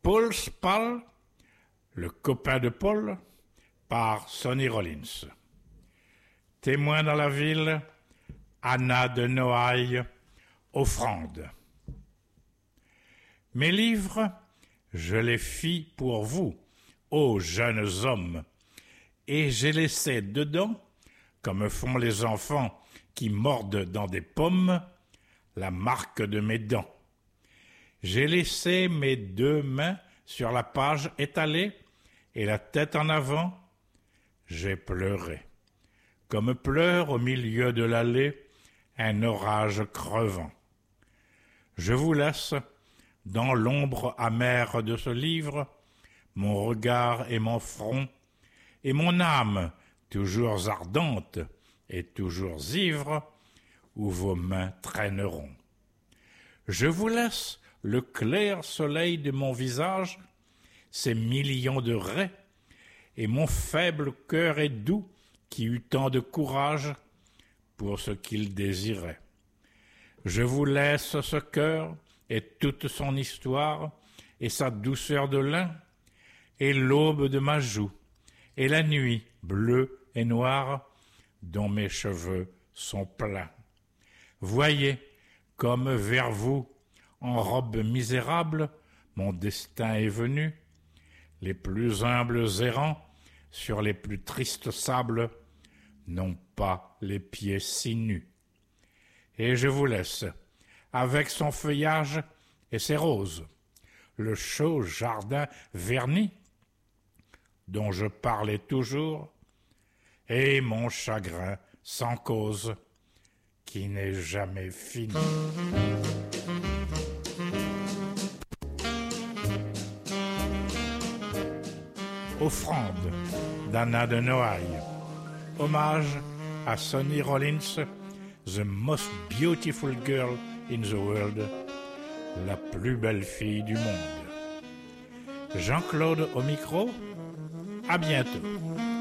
Paul Spall, le copain de Paul, par Sonny Rollins. Témoin dans la ville, Anna de Noailles, offrande. Mes livres, je les fis pour vous, ô jeunes hommes, et j'ai laissé dedans, comme font les enfants qui mordent dans des pommes, la marque de mes dents. J'ai laissé mes 2 mains sur la page étalée et la tête en avant. J'ai pleuré, comme pleure au milieu de l'allée un orage crevant. Je vous laisse, dans l'ombre amère de ce livre, mon regard et mon front, et mon âme, toujours ardente et toujours ivre, où vos mains traîneront. Je vous laisse le clair soleil de mon visage, ses millions de raies, et mon faible cœur est doux qui eut tant de courage pour ce qu'il désirait. Je vous laisse ce cœur et toute son histoire et sa douceur de lin, et l'aube de ma joue, et la nuit bleue et noire dont mes cheveux sont pleins. Voyez comme vers vous, en robe misérable, mon destin est venu, les plus humbles errants sur les plus tristes sables n'ont pas les pieds si nus. Et je vous laisse, avec son feuillage et ses roses, le chaud jardin verni dont je parlais toujours, et mon chagrin sans cause qui n'est jamais fini. Offrande d'Anna de Noailles. Hommage à Sonny Rollins, the most beautiful girl in the world, la plus belle fille du monde. Jean-Claude au micro, à bientôt.